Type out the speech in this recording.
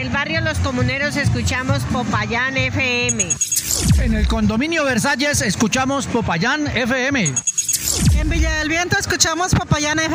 el barrio Los Comuneros escuchamos Popayán FM. En el condominio Versalles escuchamos Popayán FM. En Villa del Viento escuchamos Popayán FM.